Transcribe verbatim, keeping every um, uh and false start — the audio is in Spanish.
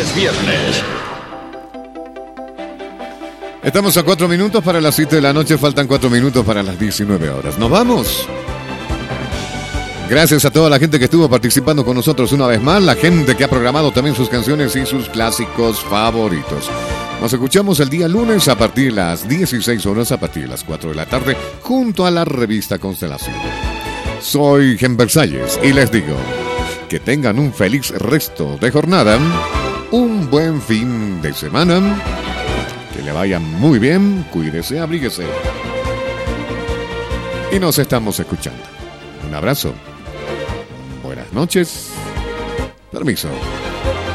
es viernes. Estamos a cuatro minutos para las siete de la noche, faltan cuatro minutos para las diecinueve horas. ¡Nos vamos! Gracias a toda la gente que estuvo participando con nosotros una vez más, la gente que ha programado también sus canciones y sus clásicos favoritos. Nos escuchamos el día lunes a partir de las dieciséis horas, a partir de las cuatro de la tarde, junto a la revista Constelación. Soy Gen Versalles y les digo que tengan un feliz resto de jornada, un buen fin de semana, que le vaya muy bien, cuídese, abríguese. Y nos estamos escuchando. Un abrazo. Buenas noches. Permiso.